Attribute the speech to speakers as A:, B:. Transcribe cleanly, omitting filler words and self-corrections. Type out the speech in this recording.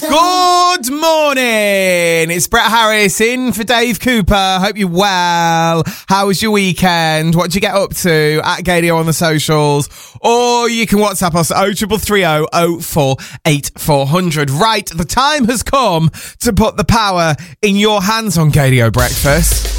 A: Good morning. It's Brett Harris in for Dave Cooper. Hope you're well. How was your weekend? What did you get up to? At Gadio on the socials. Or you can WhatsApp us 0330 04 8400. Right, the time has come to put the power in your hands on Gadio Breakfast.